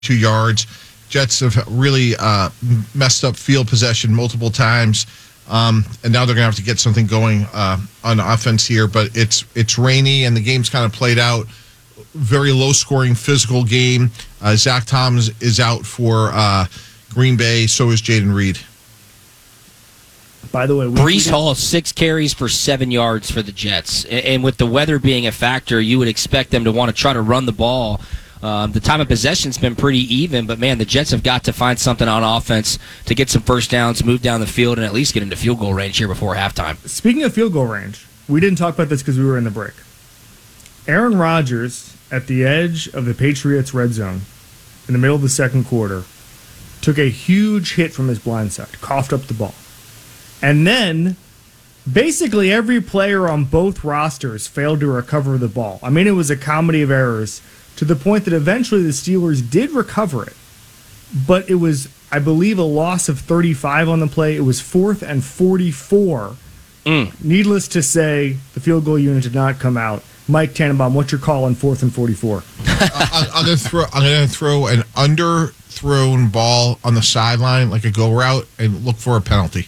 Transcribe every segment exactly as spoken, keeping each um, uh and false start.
two yards. Jets have really uh, messed up field possession multiple times, um, and now they're going to have to get something going uh, on offense here. But it's it's rainy, and the game's kind of played out. Very low-scoring, physical game. Uh, Zach Thomas is out for uh, Green Bay. So is Jaden Reed. By the way, we Breece Hall, six carries for seven yards for the Jets. And, and with the weather being a factor, you would expect them to want to try to run the ball. Um, the time of possession's been pretty even, but, man, the Jets have got to find something on offense to get some first downs, move down the field, and at least get into field goal range here before halftime. Speaking of field goal range, we didn't talk about this because we were in the break. Aaron Rodgers, at the edge of the Patriots' red zone, in the middle of the second quarter, took a huge hit from his blind side, coughed up the ball. And then, basically every player on both rosters failed to recover the ball. I mean, it was a comedy of errors to the point that eventually the Steelers did recover it. But it was, I believe, a loss of thirty-five on the play. It was fourth and forty-four. Mm. Needless to say, the field goal unit did not come out. Mike Tannenbaum, what's your call on fourth and forty-four? I, I'm going to throw. I'm going to throw an underthrown ball on the sideline, like a go route, and look for a penalty.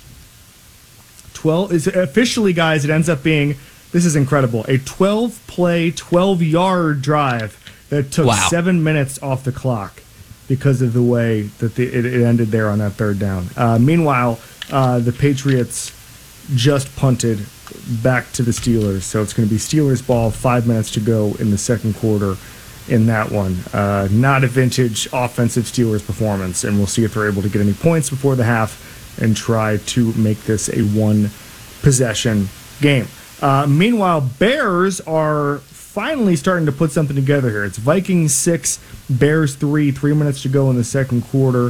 twelve is officially, guys. It ends up being, this is incredible, a twelve-play, twelve-yard drive that took wow. seven minutes off the clock because of the way that the, it, it ended there on that third down. Uh, meanwhile, uh, the Patriots just punted back to the Steelers, so it's going to be Steelers ball, five minutes to go in the second quarter in that one. Uh, not a vintage offensive Steelers performance, and we'll see if they're able to get any points before the half and try to make this a one-possession game. Uh, meanwhile, Bears are finally starting to put something together here. It's Vikings six, Bears three, three minutes to go in the second quarter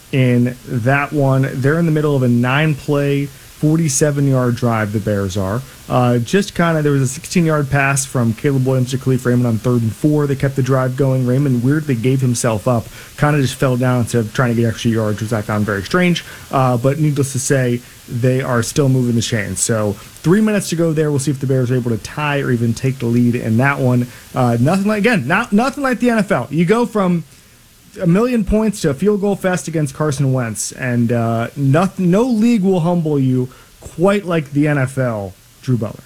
in that one. They're in the middle of a nine-play, forty-seven-yard drive, the Bears are. Uh, just kind of, there was a sixteen-yard pass from Caleb Williams to Khalif Raymond on third and four. They kept the drive going. Raymond weirdly gave himself up, kind of just fell down instead of trying to get extra yards, which I found very strange. Uh, but needless to say, they are still moving the chains. So three minutes to go there. We'll see if the Bears are able to tie or even take the lead in that one. Uh, nothing like, again, not, nothing like the N F L. You go from a million points to a field goal fest against Carson Wentz, and uh, nothing, no league will humble you quite like the N F L, Drew Butler.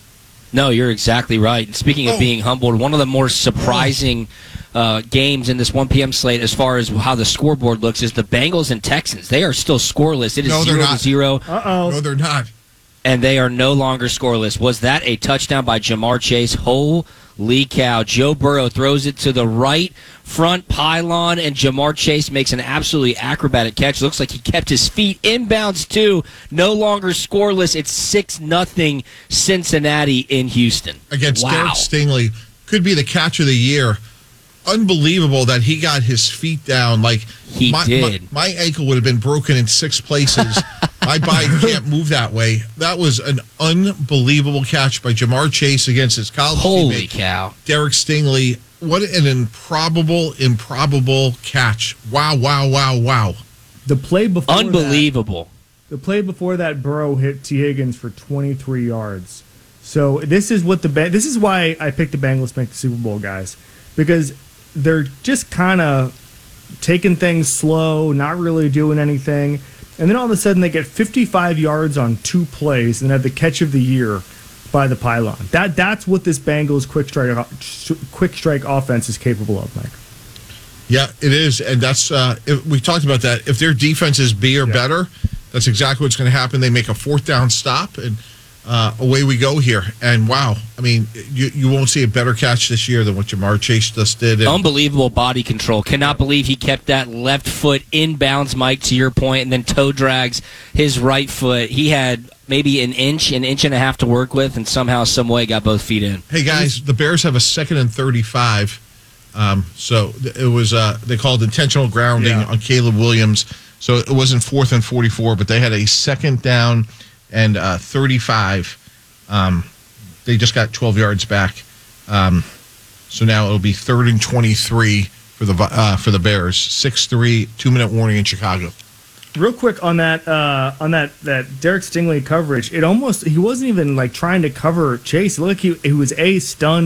No, you're exactly right. Speaking of being humbled, one of the more surprising uh, games in this one p.m. slate as far as how the scoreboard looks is the Bengals and Texans. They are still scoreless. It is no, zero not. to zero. Uh-oh. No, they're not. And they are no longer scoreless. Was that a touchdown by Jamar Chase? Holy cow. Joe Burrow throws it to the right front pylon, and Jamar Chase makes an absolutely acrobatic catch. Looks like he kept his feet inbounds, too. No longer scoreless. It's six nothing Cincinnati in Houston. Against wow. Derek Stingley. Could be the catch of the year. Unbelievable that he got his feet down. Like He my, did. My, my ankle would have been broken in six places. My body can't move that way. That was an unbelievable catch by Jamar Chase against his college Holy teammate, cow. Derek Stingley. What an improbable, improbable catch. Wow, wow, wow, wow. The play before Unbelievable. That, the play before that, Burrow hit T. Higgins for twenty-three yards. So this is what the this is why I picked the Bengals to make the Super Bowl, guys, because they're just kind of taking things slow, not really doing anything, and then all of a sudden they get fifty-five yards on two plays and have the catch of the year by the pylon. That that's what this Bengals quick strike quick strike offense is capable of, Mike. Yeah, it is, and that's uh, if, we talked about that. If their defense is B or yeah. better, that's exactly what's going to happen. They make a fourth down stop, and uh, away we go here. And wow, I mean, you you won't see a better catch this year than what Jamar Chase just did. And Unbelievable body control. Cannot believe he kept that left foot inbounds, Mike, to your point, and then toe drags his right foot. He had maybe an inch, an inch and a half to work with, and somehow, some way got both feet in. Hey, guys, the Bears have a second and thirty-five. Um, so it was, uh, they called intentional grounding yeah. on Caleb Williams. So it wasn't fourth and forty-four, but they had a second down and uh, thirty-five. Um, they just got twelve yards back. Um, so now it'll be third and twenty-three for the uh, for the Bears. six three, two-minute warning in Chicago. Real quick on that uh, on that, that Derek Stingley coverage, it almost he wasn't even like trying to cover Chase. It looked like he, he was a stunned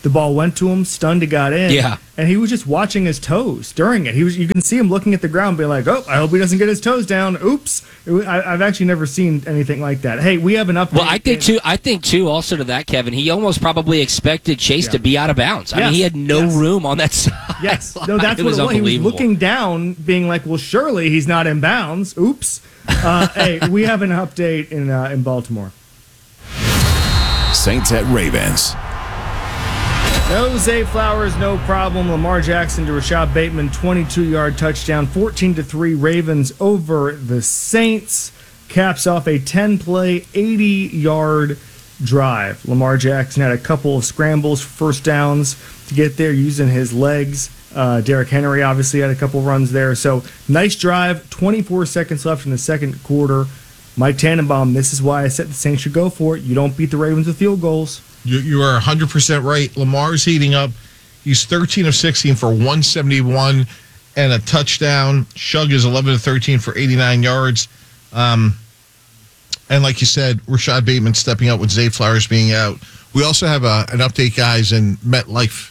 The ball went to him, stunned, he got in. Yeah. And he was just watching his toes during it. He was. You can see him looking at the ground, being like, "Oh, I hope he doesn't get his toes down." Oops. It, I, I've actually never seen anything like that. Hey, we have an update. Well, I think too. I think too. Also to that, Kevin, he almost probably expected Chase Yeah. to be out of bounds. I Yes. mean, he had no Yes. room on that side. Yes. No, that's it what was it was. He was unbelievable. looking down, being like, "Well, surely he's not in bounds." Oops. Uh, hey, we have an update in uh, in Baltimore. Saints at Ravens. No Zay Flowers, no problem. Lamar Jackson to Rashad Bateman, twenty-two-yard touchdown, fourteen to three. Ravens over the Saints. Caps off a ten-play, eighty-yard drive. Lamar Jackson had a couple of scrambles, first downs to get there using his legs. Uh, Derrick Henry obviously had a couple runs there. So nice drive. twenty-four seconds left in the second quarter. Mike Tannenbaum, this is why I said the Saints should go for it. You don't beat the Ravens with field goals. You, you are one hundred percent right. Lamar's heating up. He's thirteen of sixteen for one seventy-one and a touchdown. Shug is eleven of thirteen for eighty-nine yards. Um, and like you said, Rashad Bateman stepping up with Zay Flowers being out. We also have a, an update, guys, in MetLife.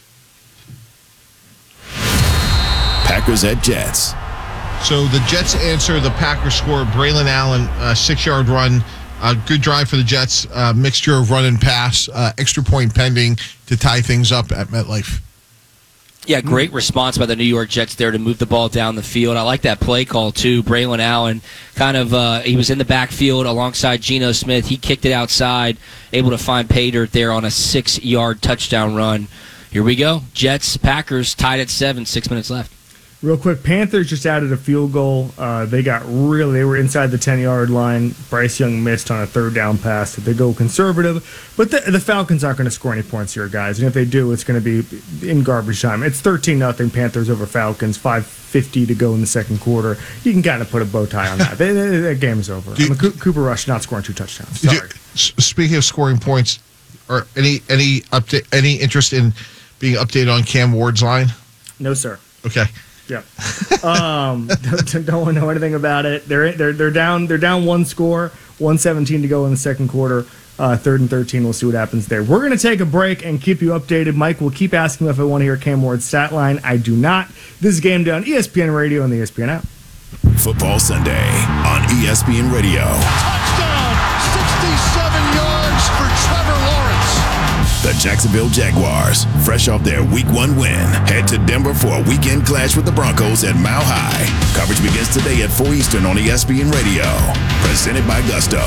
Packers at Jets. So the Jets answer the Packers score. Braylon Allen, uh, six-yard run. Uh, good drive for the Jets. Uh, mixture of run and pass. Uh, extra point pending to tie things up at MetLife. Yeah, great response by the New York Jets there to move the ball down the field. I like that play call, too. Braylon Allen, kind of, uh, he was in the backfield alongside Geno Smith. He kicked it outside, able to find pay dirt there on a six-yard touchdown run. Here we go. Jets, Packers tied at seven, six minutes left. Real quick, Panthers just added a field goal. Uh, they got really, they were inside the ten-yard line. Bryce Young missed on a third down pass. They go conservative. But the, the Falcons aren't going to score any points here, guys. And if they do, it's going to be in garbage time. It's thirteen nothing Panthers over Falcons, five fifty to go in the second quarter. You can kind of put a bow tie on that. they, they, that game is over. Do, I mean, Cooper Rush not scoring two touchdowns. Sorry. Do, speaking of scoring points, or any any update, any interest in being updated on Cam Ward's line? No, sir. Okay. Yeah. Um, don't, don't want to know anything about it. They're they're they're down they're down one score, one seventeen to go in the second quarter. Uh, third and thirteen. We'll see what happens there. We're going to take a break and keep you updated. Mike will keep asking if I want to hear Cam Ward's stat line. I do not. This is Game Day on E S P N Radio and the E S P N app. Football Sunday on E S P N Radio. Touchdown! sixty-seven yards for Trevor Lawrence. The Jacksonville Jaguars, fresh off their week one win, head to Denver for a weekend clash with the Broncos at Mile High. Coverage begins today at four Eastern on E S P N Radio. Presented by Gusto.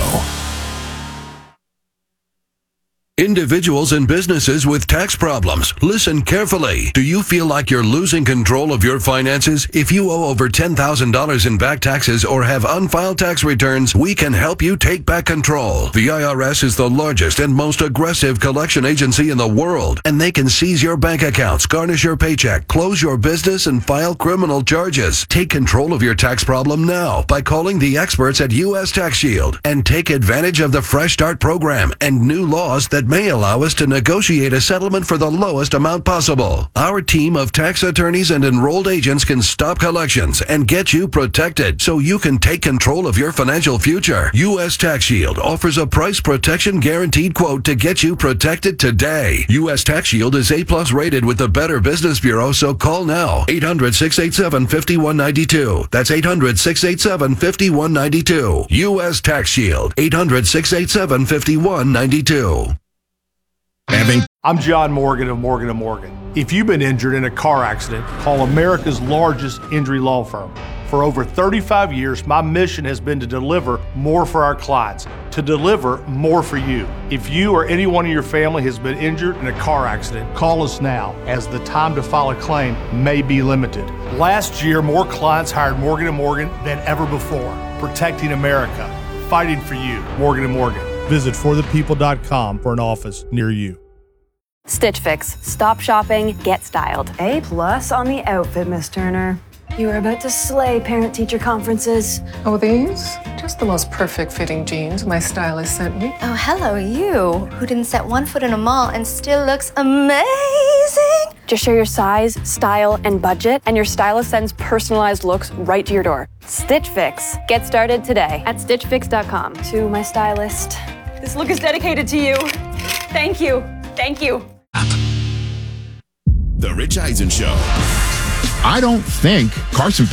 Individuals and businesses with tax problems, listen carefully. Do you feel like you're losing control of your finances? If you owe over ten thousand dollars in back taxes or have unfiled tax returns, we can help you take back control. The I R S is the largest and most aggressive collection agency in the world, and they can seize your bank accounts, garnish your paycheck, close your business, and file criminal charges. Take control of your tax problem now by calling the experts at U S Tax Shield and take advantage of the Fresh Start program and new laws that may allow us to negotiate a settlement for the lowest amount possible. Our team of tax attorneys and enrolled agents can stop collections and get you protected so you can take control of your financial future. U S Tax Shield offers a price protection guaranteed quote to get you protected today. U S Tax Shield is A plus rated with the Better Business Bureau, so call now. eight hundred, six eight seven, five one nine two. That's eight hundred, six eight seven, five one nine two. U S Tax Shield. eight hundred, six eight seven, five one nine two. Having I'm John Morgan of Morgan and Morgan. If you've been injured in a car accident, call America's largest injury law firm. For over thirty-five years, my mission has been to deliver more for our clients, to deliver more for you. If you or anyone in your family has been injured in a car accident, call us now, as the time to file a claim may be limited. Last year, more clients hired Morgan and Morgan than ever before, protecting America, fighting for you. Morgan and Morgan. Visit for the people dot com for an office near you. Stitch Fix. Stop shopping, get styled. A plus on the outfit, Miss Turner. You are about to slay parent-teacher conferences. Oh, these? Just the most perfect fitting jeans my stylist sent me. Oh, hello, you, who didn't set one foot in a mall and still looks amazing. Just share your size, style, and budget, and your stylist sends personalized looks right to your door. Stitch Fix. Get started today at stitch fix dot com. To my stylist, this look is dedicated to you. Thank you. Thank you. The Rich Eisen Show. I don't think Carson